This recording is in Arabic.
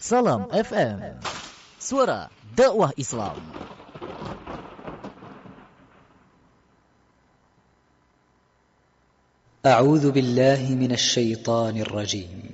Salam FM, suara dakwah Islam. أعوذ بالله من الشيطان الرجيم.